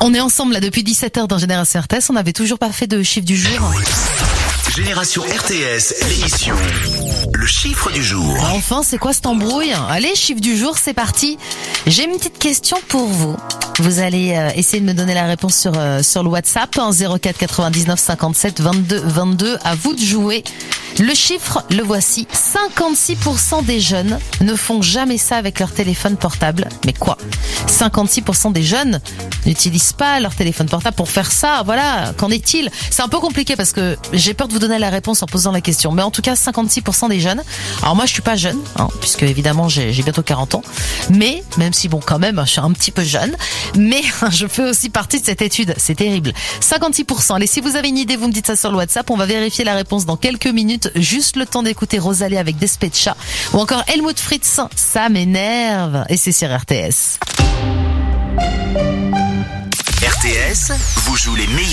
On est ensemble là depuis 17h dans Génération RTS, on n'avait toujours pas fait de chiffre du jour. Génération RTS, l'émission. Le chiffre du jour. Enfin, c'est quoi cette embrouille? Allez, chiffre du jour, c'est parti. J'ai une petite question pour vous. Vous allez essayer de me donner la réponse sur le WhatsApp, 04 99 57 22 22. À vous de jouer. Le chiffre, le voici. 56% des jeunes ne font jamais ça avec leur téléphone portable. Mais quoi? 56% des jeunes n'utilisent pas leur téléphone portable pour faire ça. Voilà, qu'en est-il? C'est un peu compliqué parce que j'ai peur de vous donner la réponse en posant la question. Mais en tout cas, 56% des jeunes. Alors moi, je suis pas jeune, puisque évidemment, j'ai bientôt 40 ans. Mais, même si bon, quand même, je suis un petit peu jeune. Mais je fais aussi partie de cette étude. C'est terrible. 56%. Allez, si vous avez une idée, vous me dites ça sur le WhatsApp. On va vérifier la réponse dans quelques minutes. Juste le temps d'écouter Rosalie avec Despecha. Ou encore Helmut Fritz. Ça m'énerve. Et c'est sur RTS. RTS vous joue les meilleurs